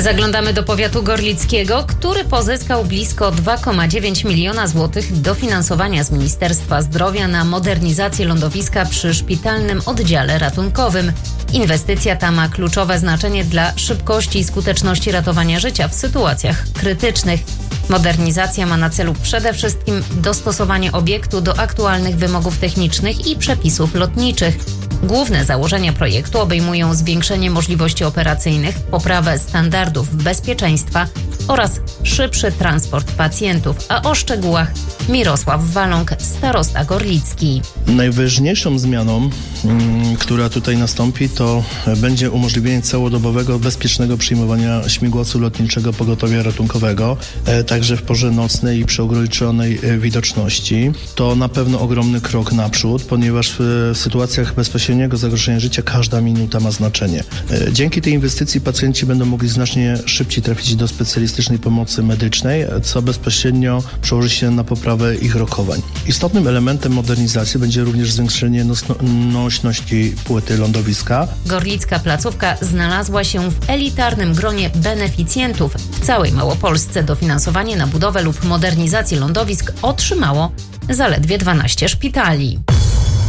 Zaglądamy do powiatu gorlickiego, który pozyskał blisko 2,9 miliona złotych dofinansowania z Ministerstwa Zdrowia na modernizację lądowiska przy szpitalnym oddziale ratunkowym. Inwestycja ta ma kluczowe znaczenie dla szybkości i skuteczności ratowania życia w sytuacjach krytycznych. Modernizacja ma na celu przede wszystkim dostosowanie obiektu do aktualnych wymogów technicznych i przepisów lotniczych. Główne założenia projektu obejmują zwiększenie możliwości operacyjnych, poprawę standardów bezpieczeństwa oraz szybszy transport pacjentów, a o szczegółach Mirosław Waląg, starosta gorlicki. Najważniejszą zmianą, która tutaj nastąpi, to będzie umożliwienie całodobowego, bezpiecznego przyjmowania śmigłowcu lotniczego pogotowia ratunkowego, także w porze nocnej i przy ograniczonej widoczności. To na pewno ogromny krok naprzód, ponieważ w sytuacjach bezpośredniego zagrożenia życia każda minuta ma znaczenie. Dzięki tej inwestycji pacjenci będą mogli znacznie szybciej trafić do specjalistycznej pomocy medycznej, co bezpośrednio przełoży się na poprawę ich rokowań. Istotnym elementem modernizacji będzie również zwiększenie nośności płyty lądowiska. Gorlicka placówka znalazła się w elitarnym gronie beneficjentów. W całej Małopolsce dofinansowanie na budowę lub modernizację lądowisk otrzymało zaledwie 12 szpitali.